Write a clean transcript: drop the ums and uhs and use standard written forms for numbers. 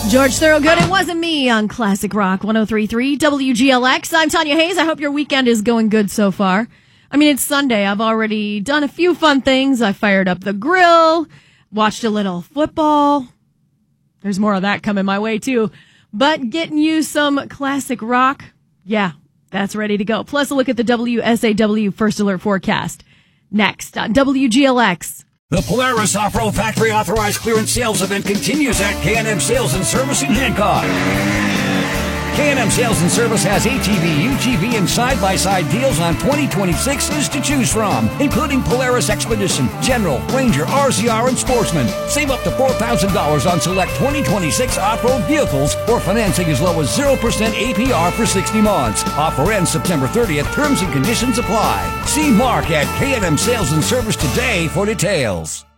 George Thorogood, It Wasn't Me on Classic Rock 103.3 WGLX. I'm Tanya Hayes. I hope your weekend is going good so far. I mean, it's Sunday. I've already done a few fun things. I fired up the grill, watched a little football. There's more of that coming my way, too. But getting you some classic rock, yeah, that's ready to go. Plus, a look at the WSAW First Alert forecast. Next on WGLX. The Polaris Off-Road Factory Authorized Clearance Sales Event continues at K&M Sales and Service in Hancock. K&M Sales and Service has ATV, UTV, and side-by-side deals on 2026s to choose from, including Polaris Expedition, General, Ranger, RCR, and Sportsman. Save up to $4,000 on select 2026 off-road vehicles or financing as low as 0% APR for 60 months. Offer ends September 30th. Terms and conditions apply. See Mark at K&M Sales and Service today for details.